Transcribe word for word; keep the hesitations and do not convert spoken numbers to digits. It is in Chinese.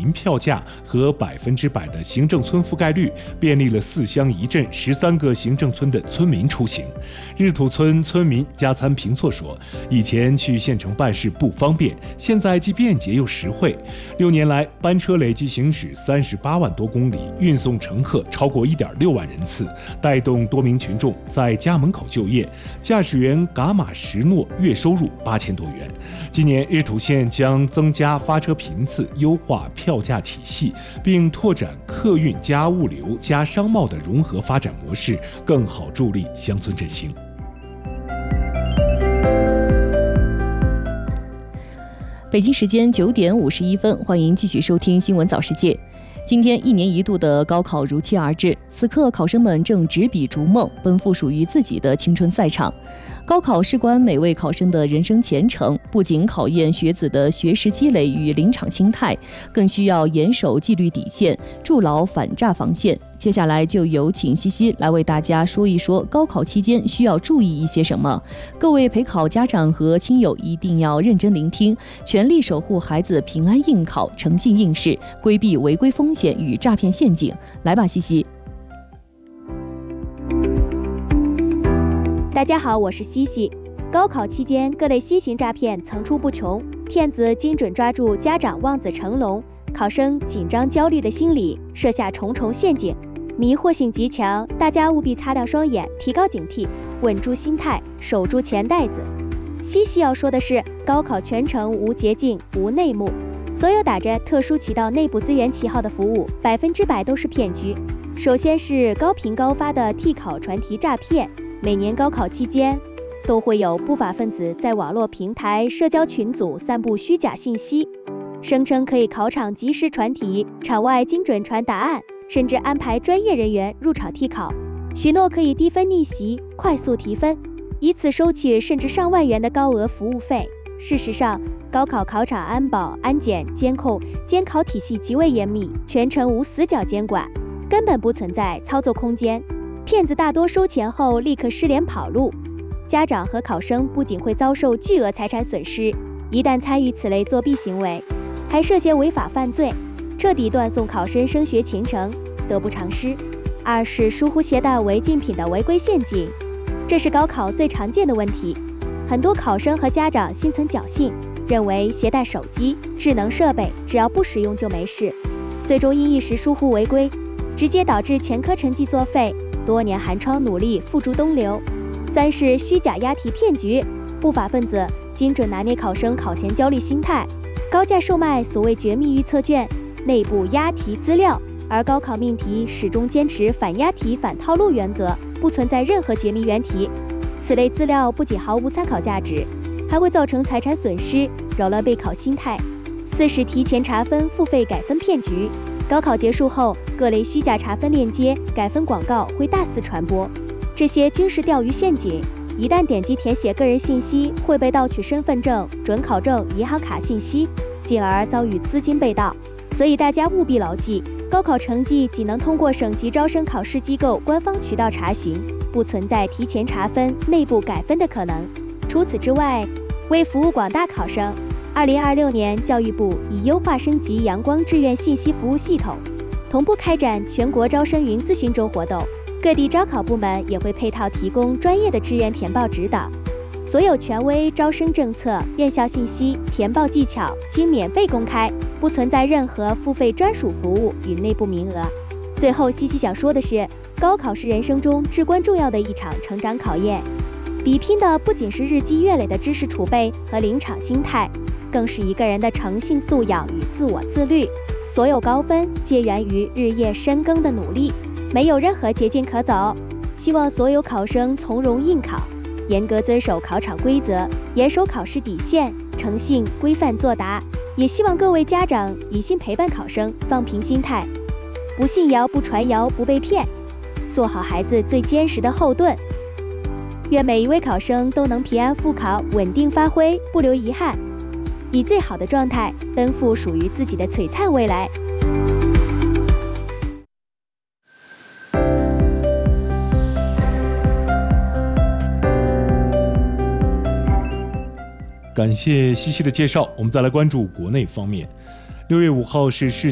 民票价和百分之百的行政村覆盖率，便利了四乡一镇十三个行政村的村民出行。日土村村民加参评错说，以前去县城办事不方便，现在既便捷又实惠。六年来，班车累计行驶三十八万多公里，运送乘客超过一点六万人次，带动多名群众在家门口就业。驾驶员噶玛什诺月收入八千多元。今年日土县将增加发车频次，优化票价体系，并拓展客运加物流加商贸的融合发展模式，更好助力乡村振兴。 北京时间九点五十一分，欢迎继续收听新闻早世界。今天一年一度的高考如期而至，此刻考生们正执笔逐梦，奔赴属于自己的青春赛场。高考事关每位考生的人生前程，不仅考验学子的学识积累与临场心态，更需要严守纪律底线，筑牢反诈防线。接下来就有请西西来为大家说一说高考期间需要注意一些什么。各位陪考家长和亲友一定要认真聆听，全力守护孩子平安应考、诚信应试，规避违规风险与诈骗陷阱。来吧，西西。 大家好，我是西西。高考期间，各类新型诈骗层出不穷，骗子精准抓住家长望子成龙、考生紧张焦虑的心理，设下重重陷阱，迷惑性极强。大家务必擦亮双眼，提高警惕，稳住心态，守住钱袋子。西西要说的是，高考全程无捷径、无内幕，所有打着特殊渠道内部资源旗号的服务，百分之百都是骗局。首先是高频高发的替考传题诈骗。每年高考期间，都会有不法分子在网络平台、社交群组散布虚假信息，声称可以考场及时传题，场外精准传答案，甚至安排专业人员入场替考，许诺可以低分逆袭、快速提分，以此收取甚至上万元的高额服务费。事实上，高考考场安保、安检、监控、监考体系极为严密，全程无死角监管，根本不存在操作空间。骗子大多收钱后立刻失联跑路，家长和考生不仅会遭受巨额财产损失，一旦参与此类作弊行为，还涉嫌违法犯罪，彻底断送考生升学前程，得不偿失。二是疏忽携带违禁品的违规陷阱，这是高考最常见的问题。很多考生和家长心存侥幸，认为携带手机、智能设备只要不使用就没事，最终因一时疏忽违规，直接导致前科成绩作废，多年寒窗努力付诸东流。三是虚假押题骗局，不法分子精准拿捏考生考前焦虑心态，高价售卖所谓绝密预测卷、内部押题资料，而高考命题始终坚持反押题、反套路原则，不存在任何绝密原题。此类资料不仅毫无参考价值，还会造成财产损失，扰乱备考心态。四是提前查分、付费改分骗局，高考结束后，各类虚假查分链接、改分广告会大肆传播，这些均是钓鱼陷阱。一旦点击填写个人信息，会被盗取身份证、准考证、银行卡信息，进而遭遇资金被盗。所以大家务必牢记，高考成绩仅能通过省级招生考试机构官方渠道查询，不存在提前查分、内部改分的可能。除此之外，为服务广大考生，二零二六年教育部已优化升级阳光志愿信息服务系统，同步开展全国招生云咨询周活动，各地招考部门也会配套提供专业的志愿填报指导，所有权威招生政策、院校信息、填报技巧均免费公开，不存在任何付费专属服务与内部名额。最后，西西想说的是，高考是人生中至关重要的一场成长考验，比拼的不仅是日积月累的知识储备和临场心态，更是一个人的诚信素养与自我自律。所有高分皆源于日夜深耕的努力，没有任何捷径可走。希望所有考生从容应考，严格遵守考场规则，严守考试底线，诚信规范作答。也希望各位家长以心陪伴考生，放平心态，不信谣、不传谣、不被骗，做好孩子最坚实的后盾。愿每一位考生都能平安复考，稳定发挥，不留遗憾，以最好的状态奔赴属于自己的璀璨未来。 感谢西西的介绍，我们再来关注国内方面。六月五号是世